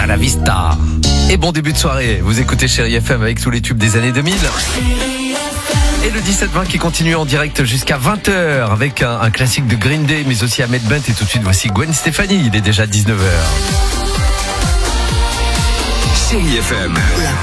la vista. Et bon début de soirée, vous écoutez Chérie FM avec tous les tubes des années 2000. Et le 17-20 qui continue en direct jusqu'à 20h avec un classique de Green Day, mais aussi Ahmed Bent. Et tout de suite, voici Gwen Stefani, il est déjà 19h. Chérie FM, la